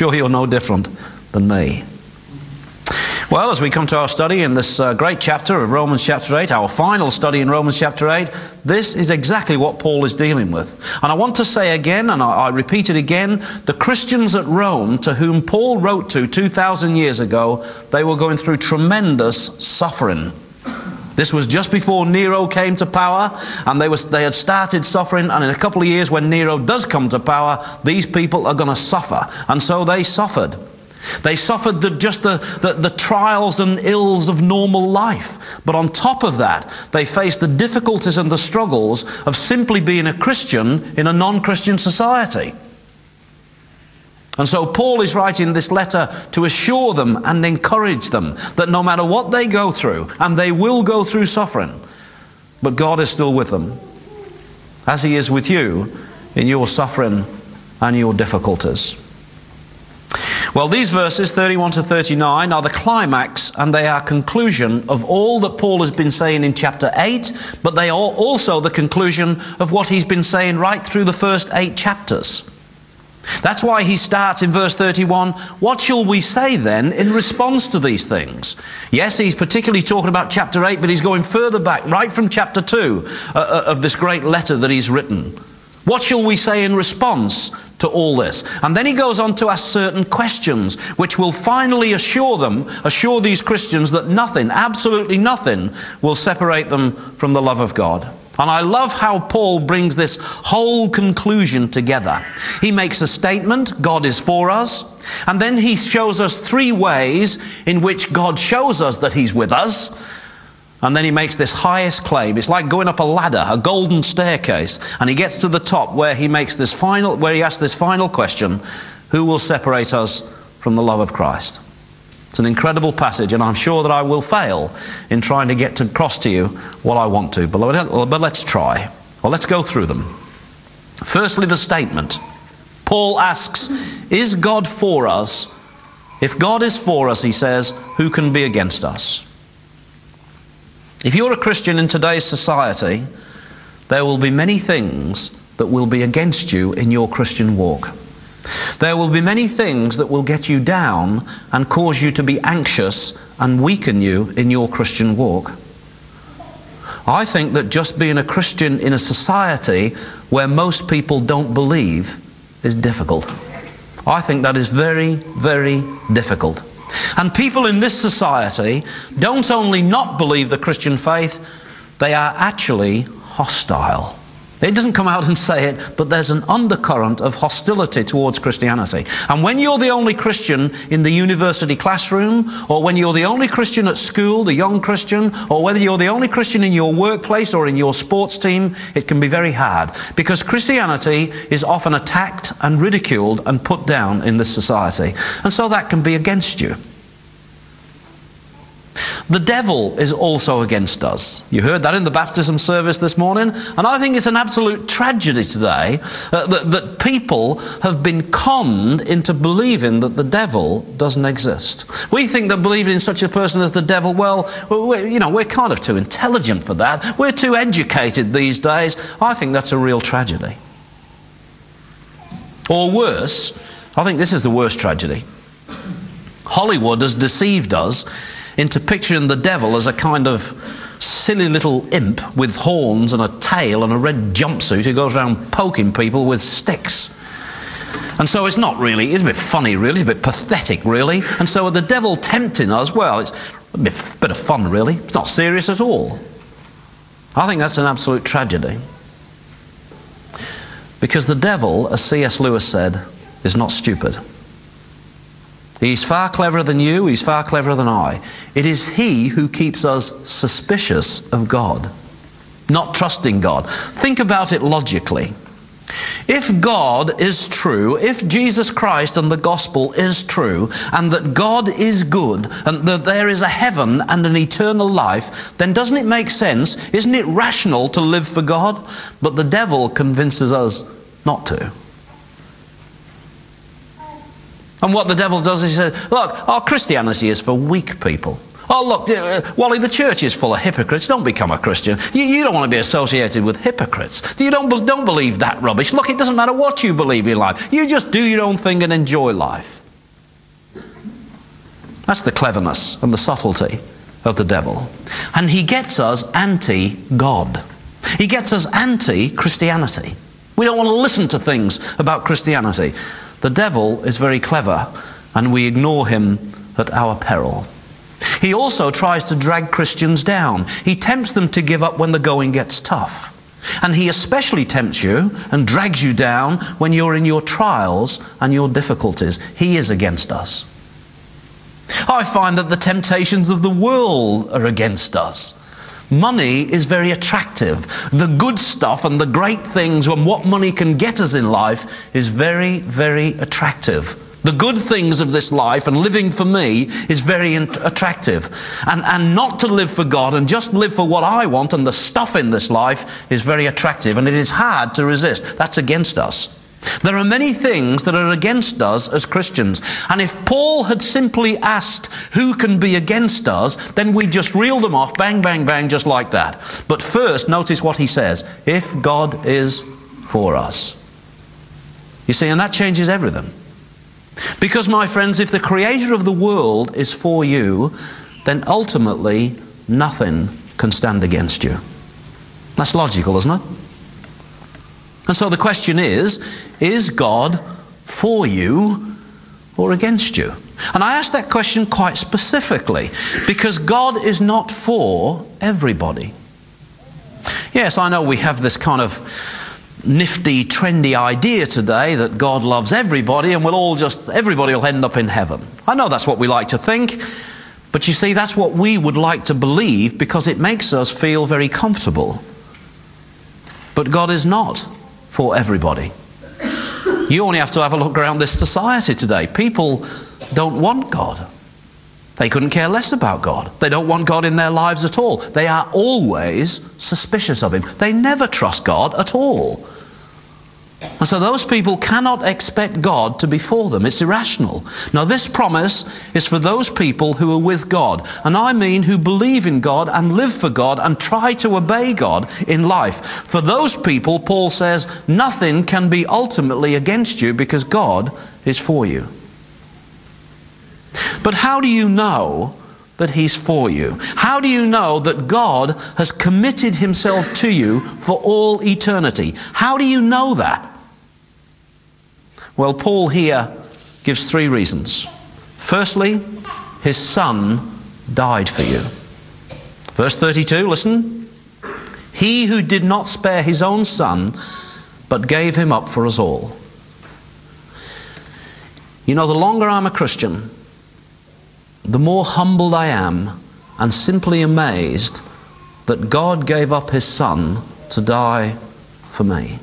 sure you're no different than me. Well, as we come to our study in this great chapter of Romans chapter 8, our final study in Romans chapter 8, this is exactly what Paul is dealing with. And I want to say again, and I repeat it again, the Christians at Rome to whom Paul wrote to 2,000 years ago, they were going through tremendous suffering. This was just before Nero came to power, and they had started suffering, and in a couple of years when Nero does come to power, these people are going to suffer. And so they suffered. They suffered the trials and ills of normal life. But on top of that, they faced the difficulties and the struggles of simply being a Christian in a non-Christian society. And so Paul is writing this letter to assure them and encourage them that no matter what they go through, and they will go through suffering, but God is still with them, as He is with you in your suffering and your difficulties. Well, these verses 31 to 39 are the climax and they are conclusion of all that Paul has been saying in chapter 8, but they are also the conclusion of what he's been saying right through the first 8 chapters. That's why he starts in verse 31, what shall we say then in response to these things? Yes, he's particularly talking about chapter 8, but he's going further back, right from chapter 2 of this great letter that he's written. What shall we say in response to all this? And then he goes on to ask certain questions, which will finally assure these Christians that nothing, absolutely nothing, will separate them from the love of God. And I love how Paul brings this whole conclusion together. He makes a statement, God is for us, and then he shows us 3 ways in which God shows us that He's with us. And then he makes this highest claim. It's like going up a ladder, a golden staircase, and he gets to the top where he asks this final question, who will separate us from the love of Christ? It's an incredible passage, and I'm sure that I will fail in trying to get across to you what I want to, but let's try. Well, let's go through them. Firstly, the statement. Paul asks, is God for us? If God is for us, he says, who can be against us? If you're a Christian in today's society, there will be many things that will be against you in your Christian walk. There will be many things that will get you down and cause you to be anxious and weaken you in your Christian walk. I think that just being a Christian in a society where most people don't believe is difficult. I think that is very, very difficult. And people in this society don't only not believe the Christian faith, they are actually hostile. It doesn't come out and say it, but there's an undercurrent of hostility towards Christianity. And when you're the only Christian in the university classroom, or when you're the only Christian at school, the young Christian, or whether you're the only Christian in your workplace or in your sports team, it can be very hard. Because Christianity is often attacked and ridiculed and put down in this society. And so that can be against you. The devil is also against us. You heard that in the baptism service this morning. And I think it's an absolute tragedy today that people have been conned into believing that the devil doesn't exist. We think that believing in such a person as the devil, well, we're kind of too intelligent for that. We're too educated these days. I think that's a real tragedy. Or worse, I think this is the worst tragedy. Hollywood has deceived us into picturing the devil as a kind of silly little imp with horns and a tail and a red jumpsuit who goes around poking people with sticks. And so it's not really, it's a bit funny really, it's a bit pathetic really. And so the devil tempting us, well, it's a bit of fun really. It's not serious at all. I think that's an absolute tragedy. Because the devil, as C.S. Lewis said, is not stupid. He's far cleverer than you, he's far cleverer than I. It is he who keeps us suspicious of God, not trusting God. Think about it logically. If God is true, if Jesus Christ and the gospel is true, and that God is good, and that there is a heaven and an eternal life, then doesn't it make sense, isn't it rational to live for God? But the devil convinces us not to. And what the devil does is he says, look, our Christianity is for weak people. Oh, look, Wally, the church is full of hypocrites. Don't become a Christian. You don't want to be associated with hypocrites. You don't believe that rubbish. Look, it doesn't matter what you believe in life. You just do your own thing and enjoy life. That's the cleverness and the subtlety of the devil. And he gets us anti-God. He gets us anti-Christianity. We don't want to listen to things about Christianity. The devil is very clever, and we ignore him at our peril. He also tries to drag Christians down. He tempts them to give up when the going gets tough. And he especially tempts you and drags you down when you're in your trials and your difficulties. He is against us. I find that the temptations of the world are against us. Money is very attractive. The good stuff and the great things and what money can get us in life is very, very attractive. The good things of this life and living for me is very attractive. And not to live for God and just live for what I want and the stuff in this life is very attractive. And it is hard to resist. That's against us. There are many things that are against us as Christians. And if Paul had simply asked who can be against us, then we just reel them off, bang, bang, bang, just like that. But first, notice what he says. If God is for us. You see, and that changes everything. Because, my friends, if the creator of the world is for you, then ultimately nothing can stand against you. That's logical, isn't it? And so the question is God for you or against you? And I ask that question quite specifically because God is not for everybody. Yes, I know we have this kind of nifty, trendy idea today that God loves everybody and everybody will end up in heaven. I know that's what we like to think, but you see, that's what we would like to believe because it makes us feel very comfortable. But God is not for everybody. You only have to have a look around this society today. People don't want God. They couldn't care less about God. They don't want God in their lives at all. They are always suspicious of him. They never trust God at all. And so those people cannot expect God to be for them. It's irrational. Now this promise is for those people who are with God. And I mean who believe in God and live for God and try to obey God in life. For those people, Paul says, nothing can be ultimately against you because God is for you. But how do you know that he's for you? How do you know that God has committed himself to you for all eternity? How do you know that? Well, Paul here gives three reasons. Firstly, his son died for you. Verse 32, listen. He who did not spare his own son, but gave him up for us all. You know, the longer I'm a Christian, the more humbled I am and simply amazed that God gave up his son to die for me.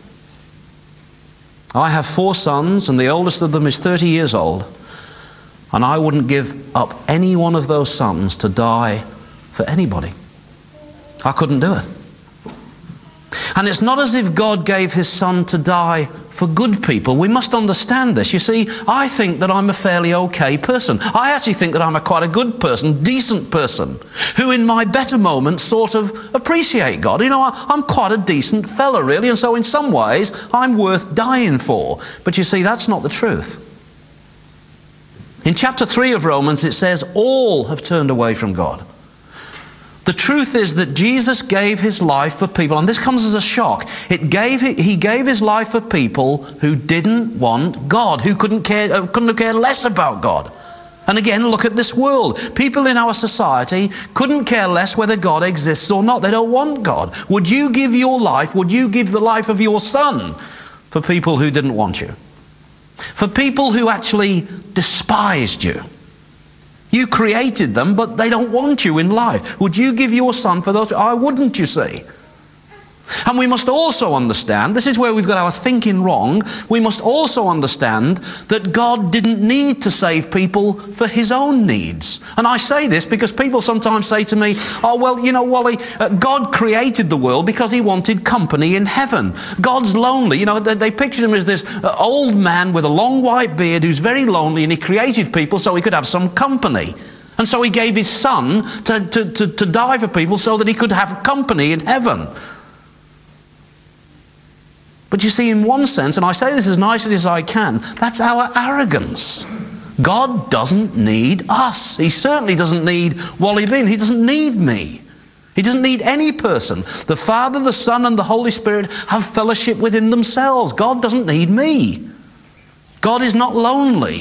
I have 4 sons, and the oldest of them is 30 years old, and I wouldn't give up any one of those sons to die for anybody. I couldn't do it. And it's not as if God gave his son to die for good people. We must understand this. You see, I think that I'm a fairly okay person. I actually think that I'm quite a good person, decent person, who in my better moments sort of appreciate God. You know, I'm quite a decent fella, really, and so in some ways I'm worth dying for. But you see, that's not the truth. In chapter 3 of Romans, it says, all have turned away from God. The truth is that Jesus gave his life for people, and this comes as a shock. He gave his life for people who didn't want God, who couldn't care less about God. And again, look at this world. People in our society couldn't care less whether God exists or not. They don't want God. Would you give your life, would you give the life of your son for people who didn't want you? For people who actually despised you? You created them, but they don't want you in life. Would you give your son for those? I wouldn't, you see. And we must also understand, this is where we've got our thinking wrong, we must also understand that God didn't need to save people for his own needs. And I say this because people sometimes say to me, oh, well, you know, Wally, God created the world because he wanted company in heaven. God's lonely. You know, they pictured him as this old man with a long white beard who's very lonely, and he created people so he could have some company. And so he gave his son to die for people so that he could have company in heaven. But you see, in one sense, and I say this as nicely as I can, that's our arrogance. God doesn't need us. He certainly doesn't need Wally Bean. He doesn't need me. He doesn't need any person. The Father, the Son, and the Holy Spirit have fellowship within themselves. God doesn't need me. God is not lonely.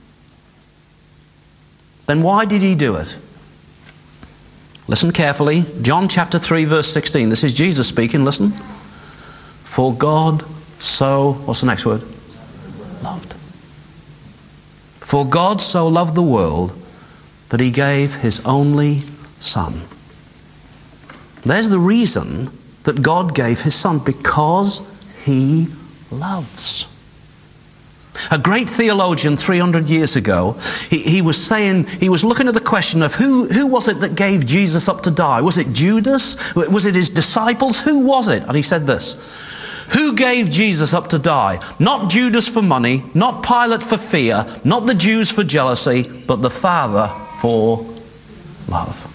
Then why did he do it? Listen carefully. John chapter 3, verse 16. This is Jesus speaking. Listen. For God so, what's the next word? Loved. For God so loved the world that he gave his only Son. There's the reason that God gave his Son, because he loves. A great theologian 300 years ago, he was looking at the question of who was it that gave Jesus up to die? Was it Judas? Was it his disciples? Who was it? And he said this: who gave Jesus up to die? Not Judas for money, not Pilate for fear, not the Jews for jealousy, but the Father for love.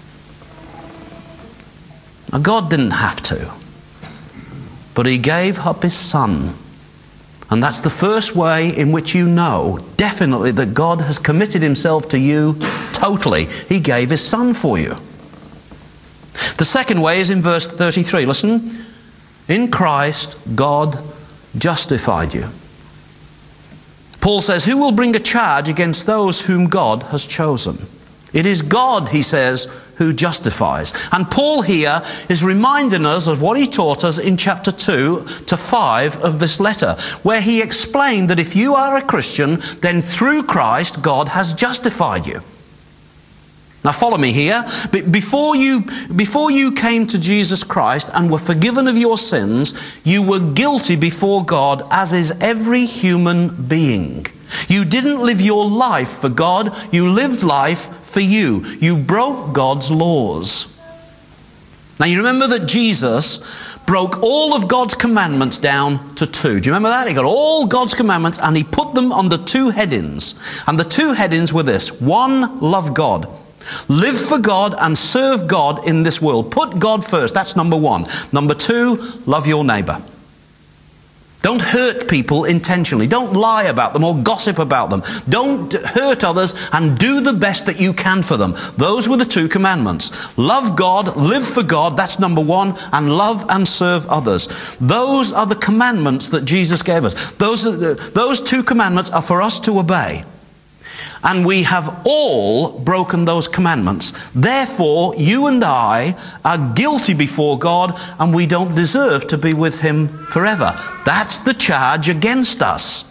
Now, God didn't have to, but he gave up his Son. And that's the first way in which you know definitely that God has committed himself to you totally. He gave his Son for you. The second way is in verse 33. Listen. In Christ, God justified you. Paul says, who will bring a charge against those whom God has chosen? It is God, he says, who justifies. And Paul here is reminding us of what he taught us in chapter 2 to 5 of this letter, where he explained that if you are a Christian, then through Christ, God has justified you. Now follow me here. Before you came to Jesus Christ and were forgiven of your sins, you were guilty before God, as is every human being. You didn't live your life for God, you lived life for you. You broke God's laws. Now you remember that Jesus broke all of God's commandments down to 2. Do you remember that? He got all God's commandments and he put them under 2 headings. And the 2 headings were this: 1, love God. Live for God and serve God in this world. Put God first. That's number 1. Number 2, love your neighbor. Don't hurt people intentionally. Don't lie about them or gossip about them. Don't hurt others, and do the best that you can for them. Those were the 2 commandments. Love God, live for God, that's number 1, and love and serve others. Those are the commandments that Jesus gave us. Those 2 commandments are for us to obey. And we have all broken those commandments. Therefore, you and I are guilty before God, and we don't deserve to be with him forever. That's the charge against us.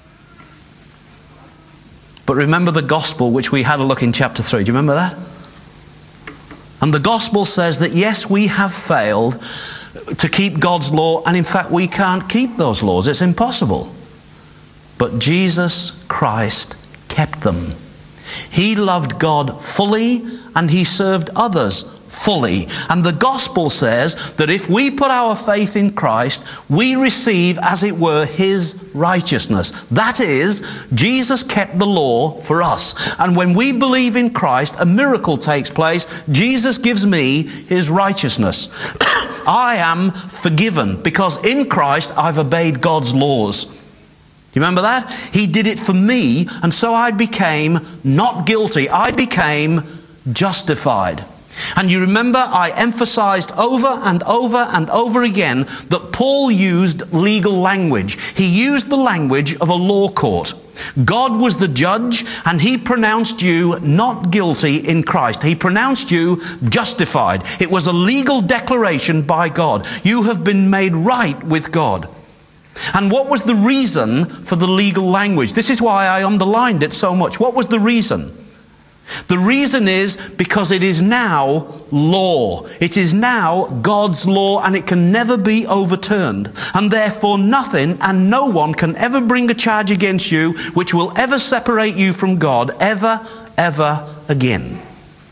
But remember the gospel, which we had a look in chapter 3. Do you remember that? And the gospel says that yes, we have failed to keep God's law, and in fact we can't keep those laws. It's impossible. But Jesus Christ kept them. He loved God fully and he served others fully. And the gospel says that if we put our faith in Christ, we receive, as it were, his righteousness. That is, Jesus kept the law for us. And when we believe in Christ, a miracle takes place. Jesus gives me his righteousness. I am forgiven because in Christ I've obeyed God's laws. Do you remember that? He did it for me, and so I became not guilty. I became justified. And you remember I emphasized over and over and over again that Paul used legal language. He used the language of a law court. God was the judge, and he pronounced you not guilty in Christ. He pronounced you justified. It was a legal declaration by God. You have been made right with God. And what was the reason for the legal language? This is why I underlined it so much. What was the reason? The reason is because it is now law. It is now God's law, and it can never be overturned. And therefore nothing and no one can ever bring a charge against you which will ever separate you from God ever again.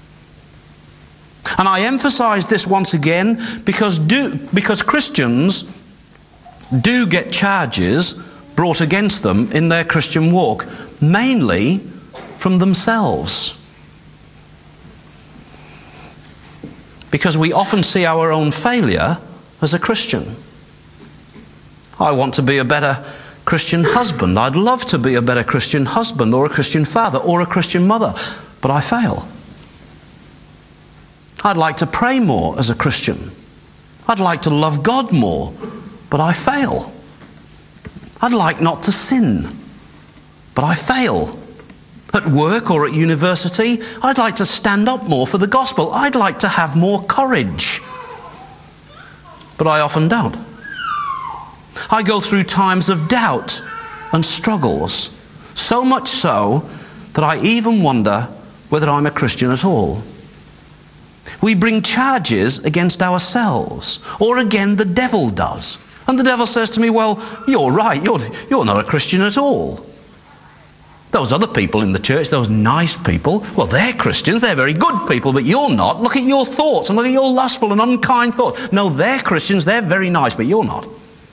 And I emphasize this once again because Christians do get charges brought against them in their Christian walk, mainly from themselves. Because we often see our own failure as a Christian. I want to be a better Christian husband. I'd love to be a better Christian husband or a Christian father or a Christian mother, but I fail. I'd like to pray more as a Christian. I'd like to love God more, but I fail. I'd like not to sin, but I fail. At work or at university, I'd like to stand up more for the gospel. I'd like to have more courage, but I often don't. I go through times of doubt and struggles, so much so that I even wonder whether I'm a Christian at all. We bring charges against ourselves, or again the devil does. And the devil says to me, well, you're right, you're not a Christian at all. Those other people in the church, those nice people, well, they're Christians, they're very good people, but you're not. Look at your thoughts and look at your lustful and unkind thoughts. No, they're Christians, they're very nice, but you're not.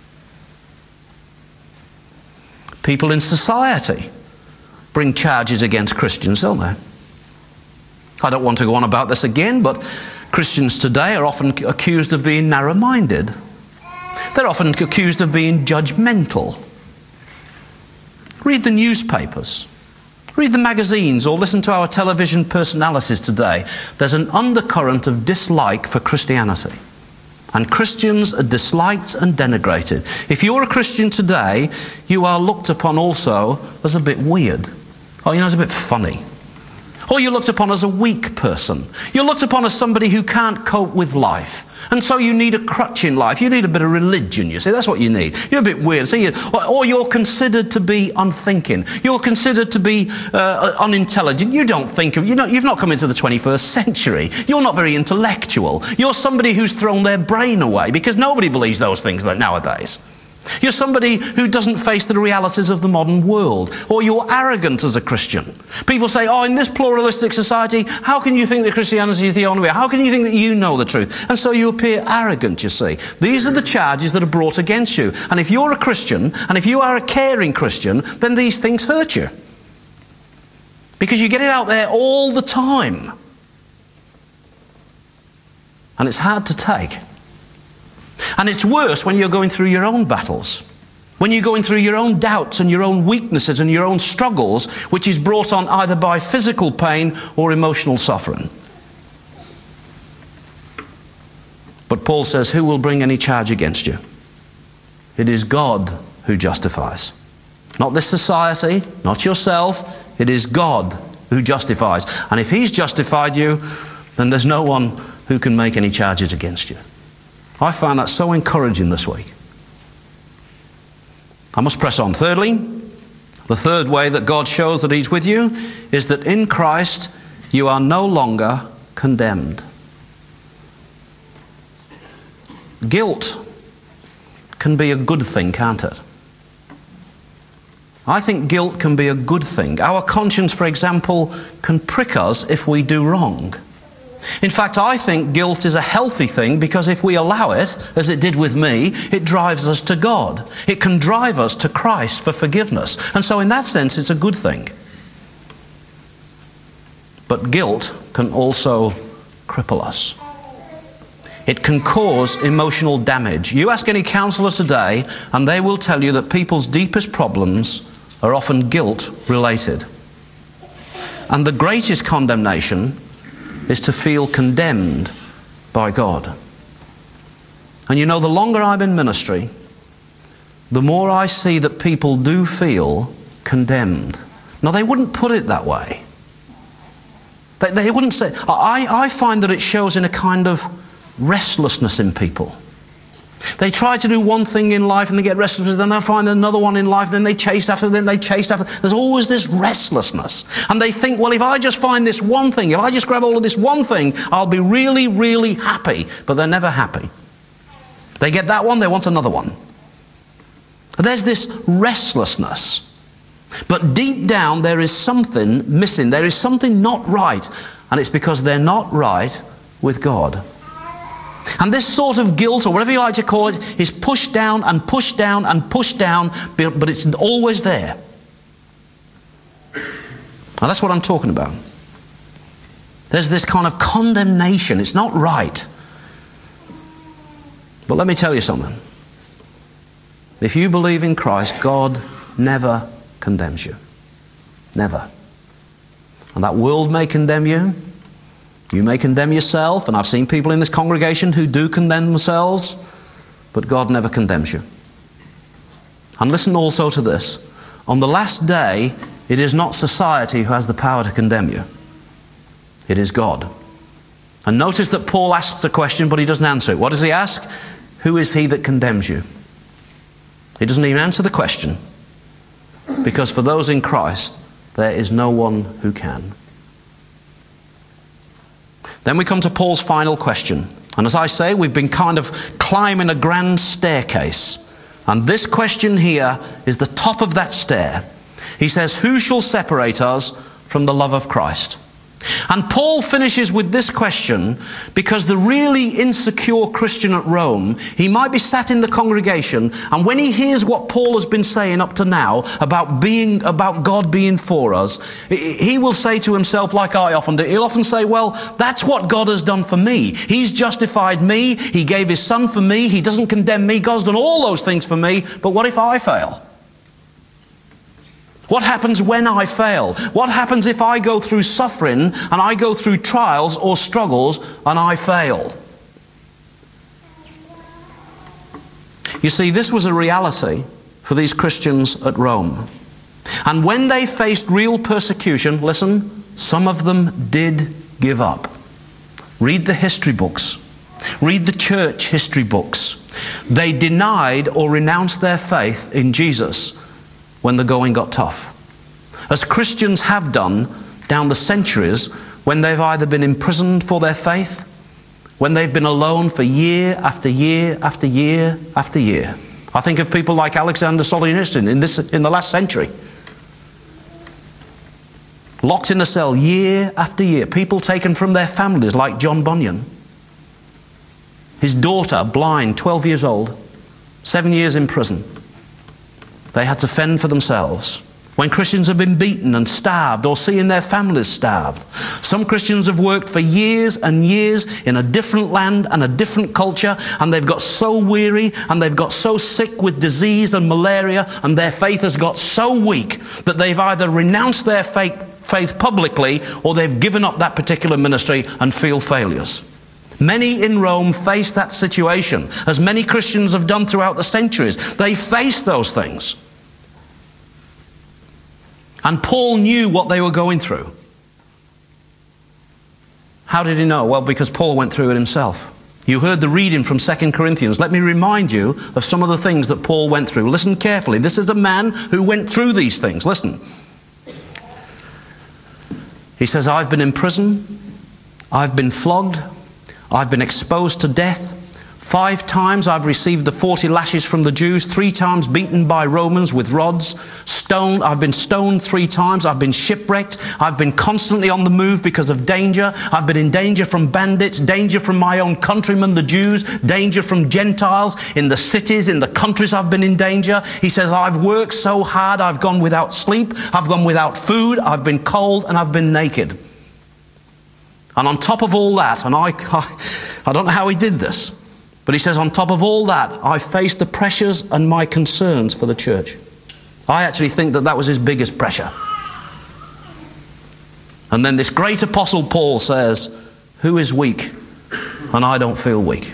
People in society bring charges against Christians, don't they? I don't want to go on about this again, but Christians today are often accused of being narrow-minded. They're often accused of being judgmental. Read the newspapers, read the magazines, or listen to our television personalities today. There's an undercurrent of dislike for Christianity. And Christians are disliked and denigrated. If you're a Christian today, you are looked upon also as a bit weird. Oh, as a bit funny. Or you're looked upon as a weak person. You're looked upon as somebody who can't cope with life. And so you need a crutch in life. You need a bit of religion, you see. That's what you need. You're a bit weird. Or you're considered to be unthinking. You're considered to be unintelligent. You don't think of, you've not come into the 21st century. You're not very intellectual. You're somebody who's thrown their brain away, because nobody believes those things nowadays. You're somebody who doesn't face the realities of the modern world. Or you're arrogant as a Christian. People say, in this pluralistic society, how can you think that Christianity is the only way? How can you think that you know the truth? And so you appear arrogant, you see. These are the charges that are brought against you. And if you're a Christian, and if you are a caring Christian, then these things hurt you. Because you get it out there all the time. And it's hard to take. And it's worse when you're going through your own battles. When you're going through your own doubts and your own weaknesses and your own struggles, which is brought on either by physical pain or emotional suffering. But Paul says, who will bring any charge against you? It is God who justifies. Not this society, not yourself. It is God who justifies. And if He's justified you, then there's no one who can make any charges against you. I find that so encouraging this week. I must press on. Thirdly, the third way that God shows that He's with you is that in Christ you are no longer condemned. Guilt can be a good thing, can't it? I think guilt can be a good thing. Our conscience, for example, can prick us if we do wrong. In fact, I think guilt is a healthy thing, because if we allow it, as it did with me, it drives us to God. It can drive us to Christ for forgiveness. And so in that sense, it's a good thing. But guilt can also cripple us. It can cause emotional damage. You ask any counselor today, and they will tell you that people's deepest problems are often guilt-related. And the greatest condemnation is to feel condemned by God. And the longer I'm in ministry, the more I see that people do feel condemned. Now, they wouldn't put it that way. They wouldn't say. I find that it shows in a kind of restlessness in people. They try to do one thing in life and they get restless, then they find another one in life, then they chase after. There's always this restlessness. And they think, well, if I just find this one thing, if I just grab hold of this one thing, I'll be really, really happy. But they're never happy. They get that one, they want another one. There's this restlessness. But deep down there is something missing. There is something not right. And it's because they're not right with God. And this sort of guilt, or whatever you like to call it, is pushed down and pushed down and pushed down, but it's always there. Now that's what I'm talking about. There's this kind of condemnation. It's not right. But let me tell you something. If you believe in Christ, God never condemns you. Never. And that world may condemn you. You may condemn yourself, and I've seen people in this congregation who do condemn themselves, but God never condemns you. And listen also to this. On the last day, it is not society who has the power to condemn you. It is God. And notice that Paul asks a question, but he doesn't answer it. What does he ask? Who is he that condemns you? He doesn't even answer the question. Because for those in Christ, there is no one who can. Then we come to Paul's final question. And as I say, we've been kind of climbing a grand staircase. And this question here is the top of that stair. He says, who shall separate us from the love of Christ? And Paul finishes with this question because the really insecure Christian at Rome, he might be sat in the congregation, and when he hears what Paul has been saying up to now about God being for us, he will say to himself, like I often do, he'll often say, well, that's what God has done for me. He's justified me. He gave his son for me. He doesn't condemn me. God's done all those things for me. But what if I fail? What happens when I fail? What happens if I go through suffering and I go through trials or struggles and I fail? You see, this was a reality for these Christians at Rome. And when they faced real persecution, listen, some of them did give up. Read the history books. Read the church history books. They denied or renounced their faith in Jesus when the going got tough. As Christians have done down the centuries when they've either been imprisoned for their faith, when they've been alone for year after year after year after year. I think of people like Alexander Solzhenitsyn in the last century. Locked in a cell year after year. People taken from their families like John Bunyan. His daughter, blind, 12 years old, 7 years in prison. They had to fend for themselves. When Christians have been beaten and starved or seeing their families starved. Some Christians have worked for years and years in a different land and a different culture, and they've got so weary and they've got so sick with disease and malaria, and their faith has got so weak that they've either renounced their faith publicly or they've given up that particular ministry and feel failures. Many in Rome faced that situation, as many Christians have done throughout the centuries. They faced those things. And Paul knew what they were going through. How did he know? Well, because Paul went through it himself. You heard the reading from 2 Corinthians. Let me remind you of some of the things that Paul went through. Listen carefully. This is a man who went through these things. Listen. He says, I've been in prison. I've been flogged. I've been exposed to death. 5 times I've received the 40 lashes from the Jews, 3 times beaten by Romans with rods, stoned. I've been stoned 3 times. I've been shipwrecked. I've been constantly on the move because of danger. I've been in danger from bandits, danger from my own countrymen, the Jews, danger from Gentiles. In the cities, in the countries, I've been in danger. He says, I've worked so hard. I've gone without sleep. I've gone without food. I've been cold and I've been naked. And on top of all that, and I don't know how he did this, but he says, on top of all that, I faced the pressures and my concerns for the church. I actually think that was his biggest pressure. And then this great apostle Paul says, who is weak? And I don't feel weak.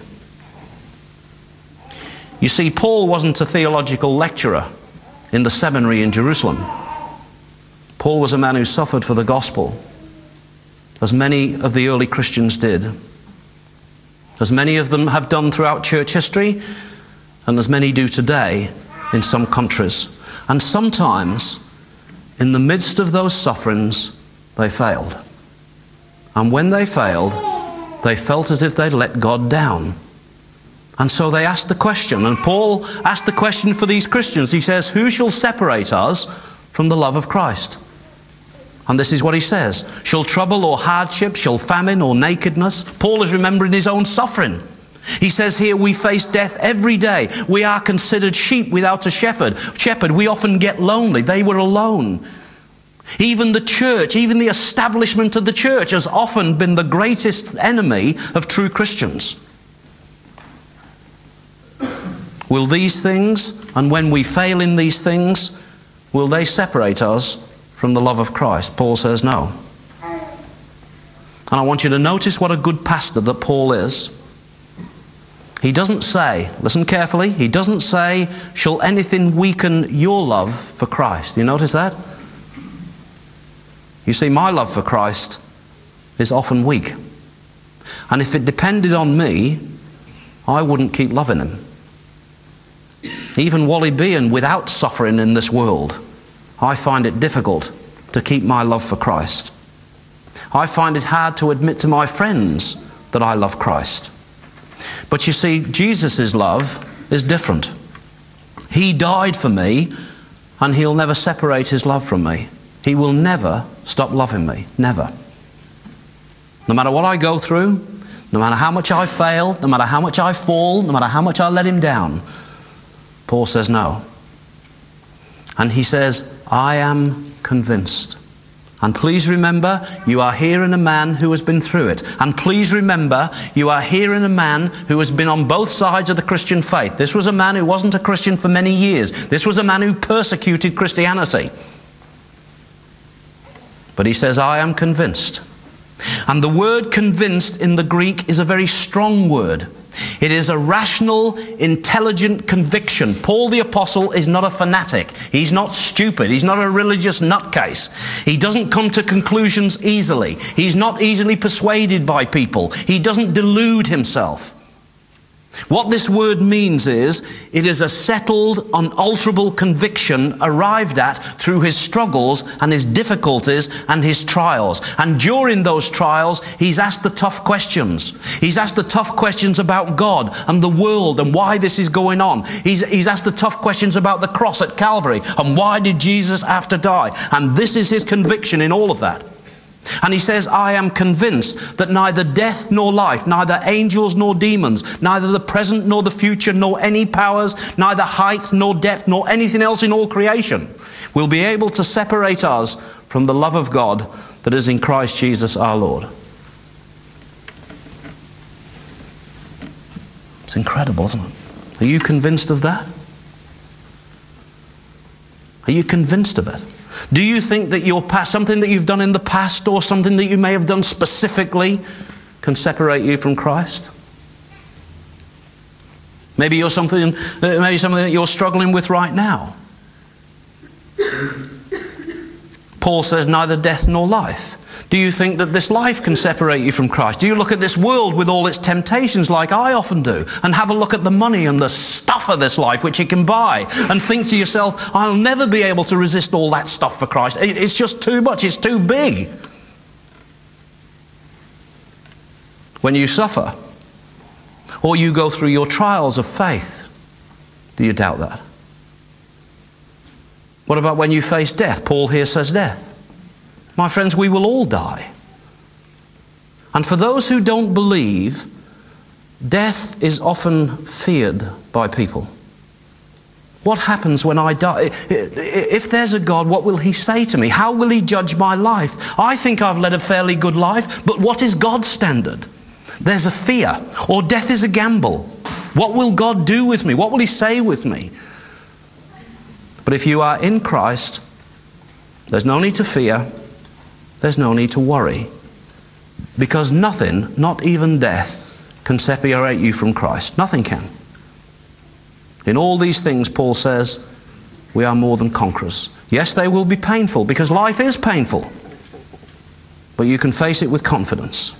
You see, Paul wasn't a theological lecturer in the seminary in Jerusalem. Paul was a man who suffered for the gospel, as many of the early Christians did. As many of them have done throughout church history, and as many do today in some countries. And sometimes, in the midst of those sufferings, they failed. And when they failed, they felt as if they'd let God down. And so they asked the question, and Paul asked the question for these Christians. He says, who shall separate us from the love of Christ? And this is what he says. Shall trouble or hardship, shall famine or nakedness? Paul is remembering his own suffering. He says here, we face death every day. We are considered sheep without a shepherd. We often get lonely. They were alone. Even the church, even the establishment of the church has often been the greatest enemy of true Christians. Will these things, and when we fail in these things, will they separate us from the love of Christ? Paul says no. And I want you to notice what a good pastor that Paul is. He doesn't say, listen carefully, he doesn't say, shall anything weaken your love for Christ? You notice that? You see, my love for Christ is often weak. And if it depended on me, I wouldn't keep loving him. Even Wally being without suffering in this world, I find it difficult to keep my love for Christ. I find it hard to admit to my friends that I love Christ. But you see, Jesus' love is different. He died for me, and he'll never separate his love from me. He will never stop loving me. Never. No matter what I go through, no matter how much I fail, no matter how much I fall, no matter how much I let him down, Paul says no. And he says, I am convinced. And please remember, you are hearing a man who has been through it. And please remember, you are hearing a man who has been on both sides of the Christian faith. This was a man who wasn't a Christian for many years. This was a man who persecuted Christianity. But he says, I am convinced. And the word convinced in the Greek is a very strong word. It is a rational, intelligent conviction. Paul the Apostle is not a fanatic. He's not stupid. He's not a religious nutcase. He doesn't come to conclusions easily. He's not easily persuaded by people. He doesn't delude himself. What this word means is, it is a settled, unalterable conviction arrived at through his struggles and his difficulties and his trials. And during those trials, he's asked the tough questions. He's asked the tough questions about God and the world and why this is going on. He's asked the tough questions about the cross at Calvary and why did Jesus have to die. And this is his conviction in all of that. And he says, I am convinced that neither death nor life, neither angels nor demons, neither the present nor the future, nor any powers, neither height nor depth, nor anything else in all creation will be able to separate us from the love of God that is in Christ Jesus our Lord. It's incredible, isn't it? Are you convinced of that? Are you convinced of it? Do you think that your past, something that you've done in the past or something that you may have done specifically can separate you from Christ? Maybe something that you're struggling with right now. Paul says neither death nor life. Do you think that this life can separate you from Christ? Do you look at this world with all its temptations like I often do and have a look at the money and the stuff of this life which it can buy and think to yourself, I'll never be able to resist all that stuff for Christ. It's just too much. It's too big. When you suffer or you go through your trials of faith, do you doubt that? What about when you face death? Paul here says death. My friends, we will all die. And for those who don't believe, death is often feared by people. What happens when I die? If there's a God, what will he say to me? How will he judge my life? I think I've led a fairly good life, but what is God's standard? There's a fear, or death is a gamble. What will God do with me? What will he say with me? But if you are in Christ, there's no need to fear. There's no need to worry, because nothing, not even death, can separate you from Christ. Nothing can. In all these things, Paul says, we are more than conquerors. Yes, they will be painful, because life is painful, but you can face it with confidence.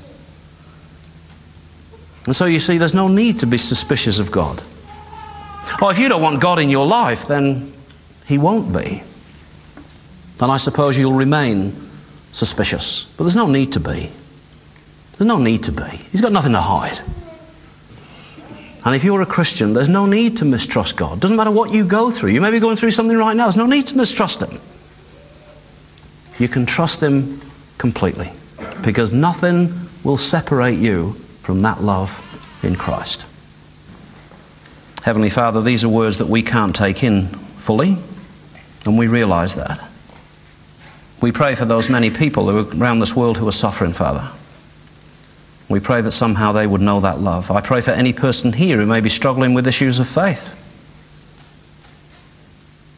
And so you see, there's no need to be suspicious of God. Or if you don't want God in your life, then he won't be. Then I suppose you'll remain suspicious. But there's no need to be. There's no need to be. He's got nothing to hide. And if you're a Christian, there's no need to mistrust God. Doesn't matter what you go through. You may be going through something right now. There's no need to mistrust him. You can trust him completely, because nothing will separate you from that love in Christ. Heavenly Father, these are words that we can't take in fully, and we realize that. We pray for those many people who are around this world who are suffering, Father. We pray that somehow they would know that love. I pray for any person here who may be struggling with issues of faith.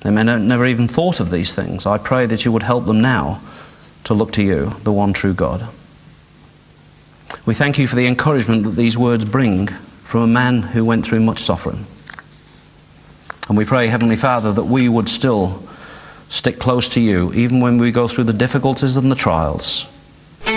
They may never even thought of these things. I pray that you would help them now to look to you, the one true God. We thank you for the encouragement that these words bring from a man who went through much suffering. And we pray, Heavenly Father, that we would still stick close to you, even when we go through the difficulties and the trials.